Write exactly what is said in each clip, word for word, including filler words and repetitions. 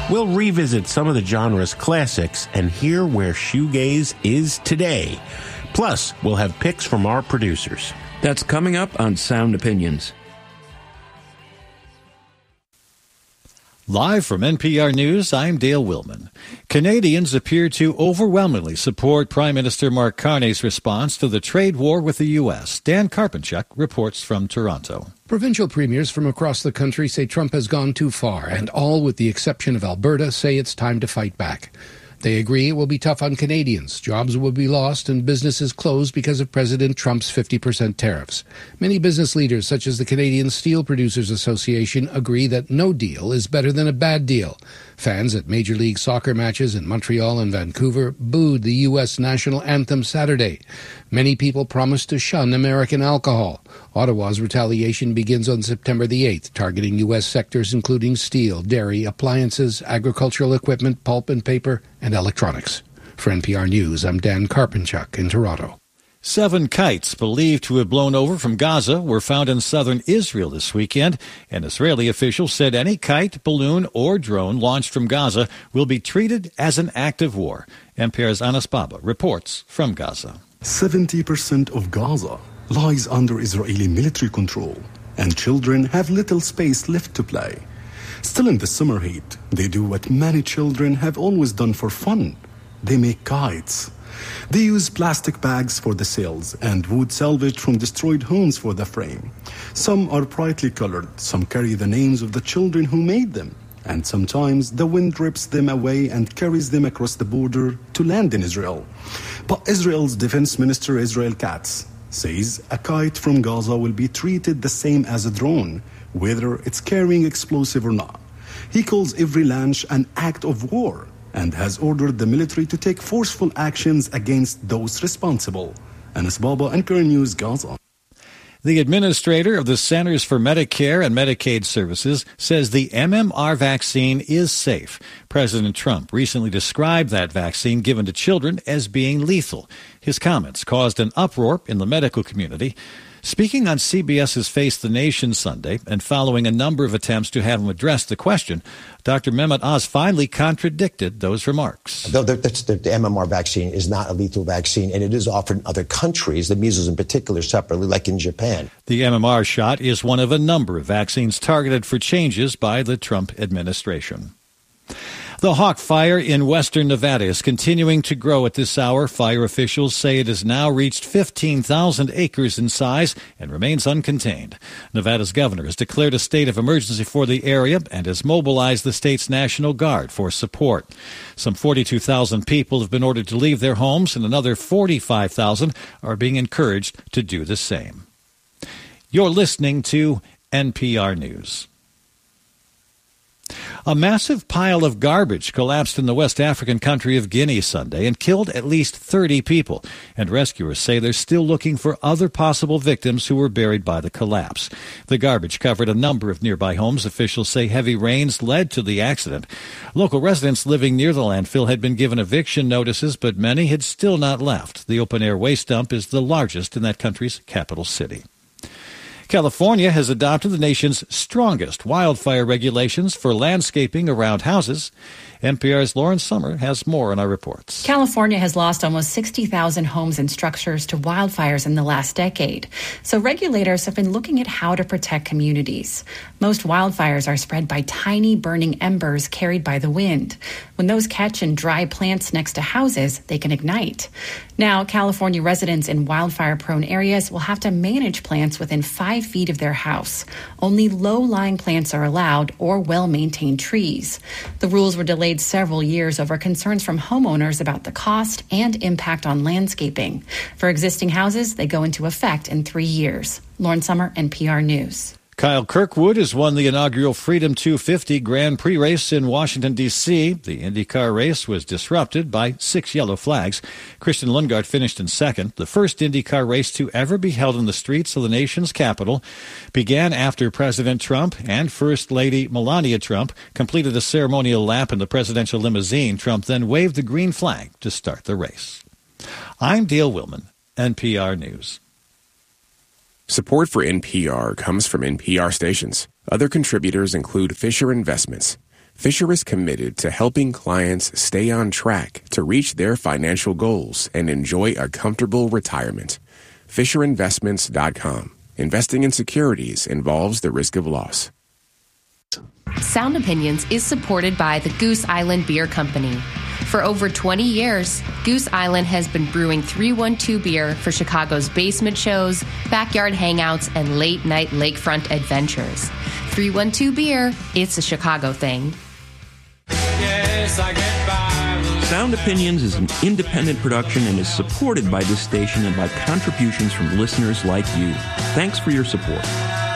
We'll revisit some of the genre's classics and hear where shoegaze is today. Plus, we'll have picks from our producers. That's coming up on Sound Opinions. Live from N P R News, I'm Dale Willman. Canadians appear to overwhelmingly support Prime Minister Mark Carney's response to the trade war with the U S. Dan Karpenchuk reports from Toronto. Provincial premiers from across the country say Trump has gone too far, and all, with the exception of Alberta, say it's time to fight back. They agree it will be tough on Canadians. Jobs will be lost and businesses closed because of President Trump's fifty percent tariffs. Many business leaders, such as the Canadian Steel Producers Association, agree that no deal is better than a bad deal. Fans at Major League Soccer matches in Montreal and Vancouver booed the U S national anthem Saturday. Many people promised to shun American alcohol. Ottawa's retaliation begins on September the eighth, targeting U S sectors including steel, dairy, appliances, agricultural equipment, pulp and paper, and electronics. For N P R News, I'm Dan Karpenchuk in Toronto. Seven kites believed to have blown over from Gaza were found in southern Israel this weekend. An Israeli official said any kite, balloon, or drone launched from Gaza will be treated as an act of war. N P R's Anas Baba reports from Gaza. seventy percent of Gaza lies under Israeli military control, and children have little space left to play. Still, in the summer heat, they do what many children have always done for fun. They make kites. They use plastic bags for the sails and wood salvaged from destroyed homes for the frame. Some are brightly colored, some carry the names of the children who made them, and sometimes the wind rips them away and carries them across the border to land in Israel. But Israel's Defense Minister Israel Katz says a kite from Gaza will be treated the same as a drone, whether it's carrying explosive or not. He calls every launch an act of war and has ordered the military to take forceful actions against those responsible. Anas Baba, N P R News, Gaza. The administrator of the Centers for Medicare and Medicaid Services says the M M R vaccine is safe. President Trump recently described that vaccine given to children as being lethal. His comments caused an uproar in the medical community. Speaking on CBS's Face the Nation Sunday and following a number of attempts to have him address the question, Doctor Mehmet Oz finally contradicted those remarks. The, the, the, the M M R vaccine is not a lethal vaccine, and it is offered in other countries, the measles in particular, separately, like in Japan. The M M R shot is one of a number of vaccines targeted for changes by the Trump administration. The Hawk Fire in western Nevada is continuing to grow at this hour. Fire officials say it has now reached fifteen thousand acres in size and remains uncontained. Nevada's governor has declared a state of emergency for the area and has mobilized the state's National Guard for support. Some forty-two thousand people have been ordered to leave their homes, and another forty-five thousand are being encouraged to do the same. You're listening to N P R News. A massive pile of garbage collapsed in the West African country of Guinea Sunday and killed at least thirty people, and rescuers say they're still looking for other possible victims who were buried by the collapse. The garbage covered a number of nearby homes. Officials say heavy rains led to the accident. Local residents living near the landfill had been given eviction notices, but many had still not left. The open-air waste dump is the largest in that country's capital city. California has adopted the nation's strongest wildfire regulations for landscaping around houses. N P R's Lauren Sommer has more in our reports. California has lost almost sixty thousand homes and structures to wildfires in the last decade. So regulators have been looking at how to protect communities. Most wildfires are spread by tiny burning embers carried by the wind. When those catch in dry plants next to houses, they can ignite. Now, California residents in wildfire-prone areas will have to manage plants within five feet of their house. Only low-lying plants are allowed or well-maintained trees. The rules were delayed several years over concerns from homeowners about the cost and impact on landscaping. For existing houses, they go into effect in three years. Lauren Sommer, N P R News. Kyle Kirkwood has won the inaugural Freedom two fifty Grand Prix race in Washington, D C The IndyCar race was disrupted by six yellow flags. Christian Lundgaard finished in second. The first IndyCar race to ever be held in the streets of the nation's capital began after President Trump and First Lady Melania Trump completed a ceremonial lap in the presidential limousine. Trump then waved the green flag to start the race. I'm Dale Willman, N P R News. Support for N P R comes from N P R stations. Other contributors include Fisher Investments. Fisher is committed to helping clients stay on track to reach their financial goals and enjoy a comfortable retirement. Fisher Investments dot com. Investing in securities involves the risk of loss. Sound Opinions is supported by the Goose Island Beer Company. For over twenty years, Goose Island has been brewing three one two beer for Chicago's basement shows, backyard hangouts, and late-night lakefront adventures. three one two Beer, it's a Chicago thing. Yes, I get by. Sound Opinions is an independent production and is supported by this station and by contributions from listeners like you. Thanks for your support.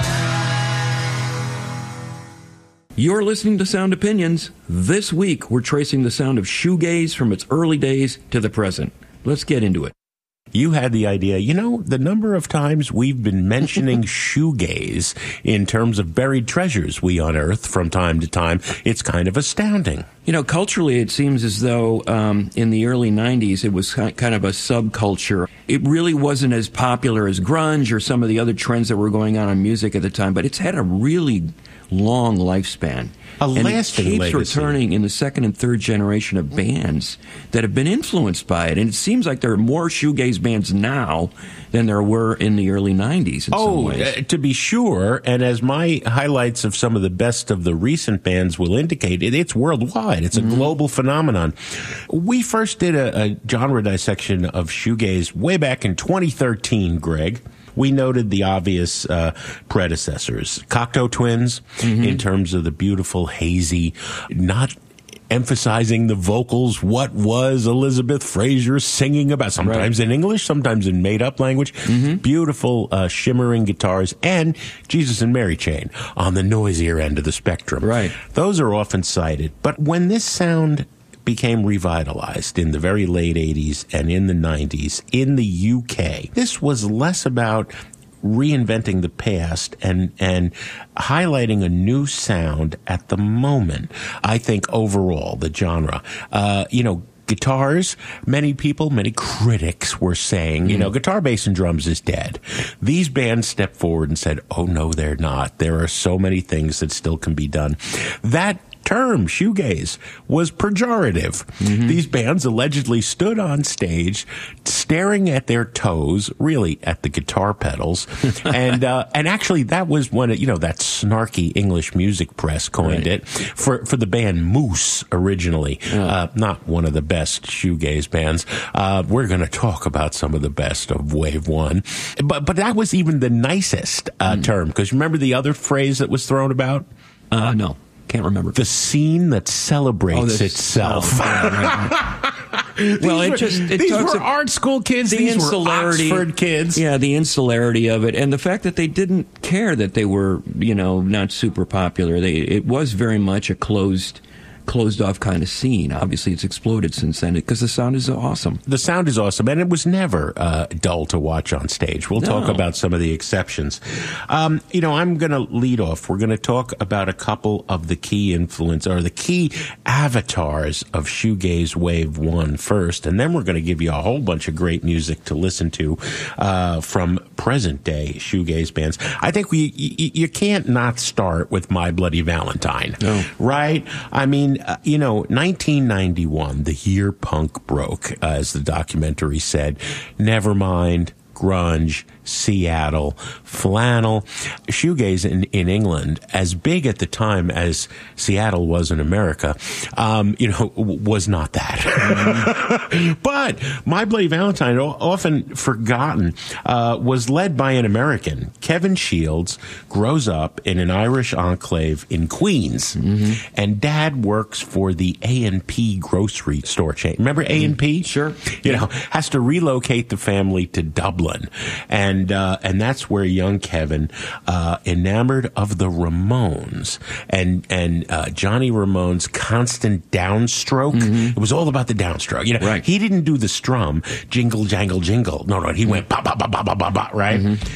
You're listening to Sound Opinions. This week, we're tracing the sound of shoegaze from its early days to the present. Let's get into it. You had the idea, you know, the number of times we've been mentioning shoegaze in terms of buried treasures we unearth from time to time, it's kind of astounding. You know, culturally, it seems as though um, in the early nineties, it was kind of a subculture. It really wasn't as popular as grunge or some of the other trends that were going on in music at the time, but it's had a really long lifespan. A and lasting it keeps legacy. returning in the second and third generation of bands that have been influenced by it. And it seems like there are more shoegaze bands now than there were in the early nineties in oh, some ways. Uh, to be sure. And as my highlights of some of the best of the recent bands will indicate, it, it's worldwide. It's a mm-hmm. global phenomenon. We first did a, a genre dissection of shoegaze way back in twenty thirteen, Greg. We noted the obvious uh, predecessors, Cocteau Twins, mm-hmm. in terms of the beautiful, hazy, not emphasizing the vocals, what was Elizabeth Fraser singing about, sometimes right. in English, sometimes in made-up language, mm-hmm. beautiful uh, shimmering guitars, and Jesus and Mary Chain on the noisier end of the spectrum. Right. Those are often cited. But when this sound became revitalized in the very late eighties and in the nineties in the U K, this was less about reinventing the past and and highlighting a new sound at the moment. I think overall, the genre, uh, you know, guitars, many people, many critics were saying, you know, guitar, bass, and drums is dead. These bands stepped forward and said, oh, no, they're not. There are so many things that still can be done. That term, shoegaze, was pejorative. Mm-hmm. These bands allegedly stood on stage staring at their toes, really at the guitar pedals, and uh, and actually that was one of, you know, that snarky English music press coined right. it for for the band Moose originally. Yeah. Uh, not one of the best shoegaze bands. Uh, we're going to talk about some of the best of Wave One, but but that was even the nicest uh, mm. term, because remember the other phrase that was thrown about? Uh, no. Can't remember. The scene that celebrates oh, itself. Oh, yeah, right, right. Well, it were, just it these talks were art school kids. The these insularity, were Oxford kids. Yeah, the insularity of it, and the fact that they didn't care that they were, you know, not super popular. They it was very much a closed. closed off kind of scene. Obviously, it's exploded since then because the sound is awesome. The sound is awesome, and it was never uh, dull to watch on stage. We'll no. talk about some of the exceptions. Um, you know, I'm going to lead off. We're going to talk about a couple of the key influence or the key avatars of shoegaze Wave One first, and then we're going to give you a whole bunch of great music to listen to uh, from present day shoegaze bands. I think we y- you can't not start with My Bloody Valentine, no. right? I mean. Uh, you know, nineteen ninety-one, the year punk broke, uh, as the documentary said. Nevermind, grunge, Seattle, flannel, shoegaze in, in England, as big at the time as Seattle was in America, um, you know, w- was not that. Mm-hmm. But My Bloody Valentine, often forgotten, uh, was led by an American. Kevin Shields grows up in an Irish enclave in Queens, mm-hmm. and Dad works for the A and P grocery store chain. Remember A and P? Sure. You know, has to relocate the family to Dublin. And And uh, and that's where young Kevin, uh, enamored of the Ramones and and uh, Johnny Ramone's constant downstroke. Mm-hmm. It was all about the downstroke. You know, right. He didn't do the strum, jingle jangle jingle. No, no, he went ba ba ba ba ba ba ba. Right. Mm-hmm.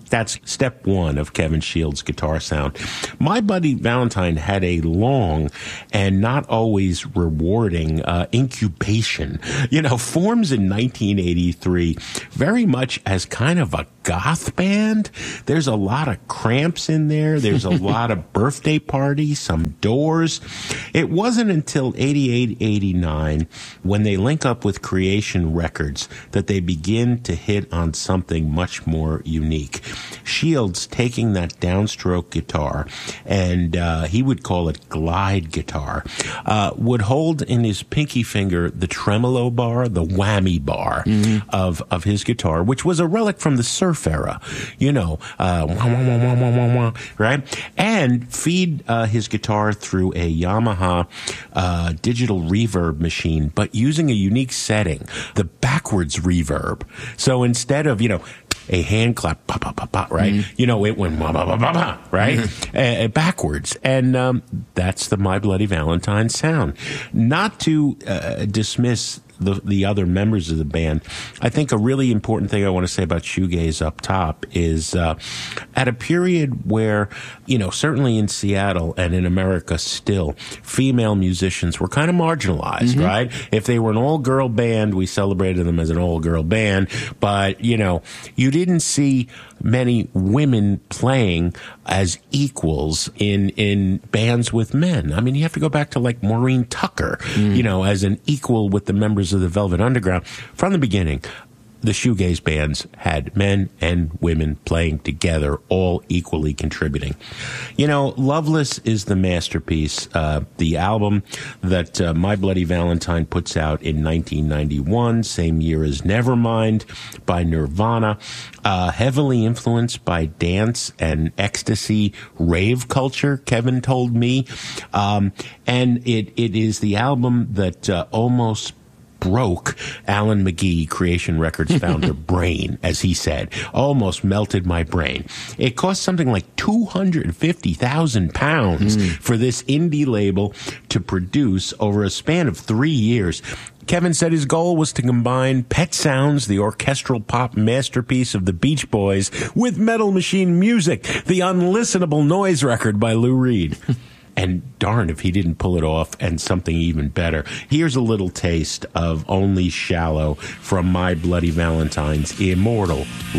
That's step one of Kevin Shields' guitar sound. My Bloody Valentine had a long and not always rewarding uh, incubation. You know, forms in nineteen eighty-three very much as kind of a goth band. There's a lot of Cramps in there. There's a lot of Birthday Party, some Doors. It wasn't until eighty-eight, eighty-nine when they link up with Creation Records that they begin to hit on something much more unique. Shields taking that downstroke guitar, and uh, he would call it glide guitar, uh, would hold in his pinky finger the tremolo bar, the whammy bar mm-hmm. of, of his guitar, which was a relic from the surf era, you know, uh, wah, wah, wah, wah, wah, wah, wah, right? And feed uh, his guitar through a Yamaha uh, digital reverb machine, but using a unique setting, the backwards reverb. So instead of, you know, a hand clap, pa, pa, pa, pa, right? Mm-hmm. You know, it went ba, ba, ba, ba, ba, right? Mm-hmm. Uh, backwards. And um, that's the My Bloody Valentine sound. Not to uh, dismiss the the other members of the band, I think a really important thing I want to say about shoegaze up top is uh, at a period where, you know, certainly in Seattle and in America still, female musicians were kind of marginalized, mm-hmm. right? If they were an all-girl band, we celebrated them as an all-girl band, but, you know, you didn't see many women playing as equals in in bands with men. I mean, you have to go back to like Maureen Tucker, mm. you know, as an equal with the members of the Velvet Underground. From the beginning, the shoegaze bands had men and women playing together, all equally contributing. You know, Loveless is the masterpiece, uh, the album that uh, My Bloody Valentine puts out in nineteen ninety-one, same year as Nevermind by Nirvana, uh, heavily influenced by dance and ecstasy rave culture, Kevin told me. Um, and it, it is the album that uh, almost broke Alan McGee, Creation Records founder, brain, as he said. Almost melted my brain. It cost something like two hundred fifty thousand pounds mm. for this indie label to produce over a span of three years. Kevin said his goal was to combine Pet Sounds, the orchestral pop masterpiece of the Beach Boys, with Metal Machine Music, the unlistenable noise record by Lou Reed. And darn if he didn't pull it off, and something even better. Here's a little taste of Only Shallow from My Bloody Valentine's immortal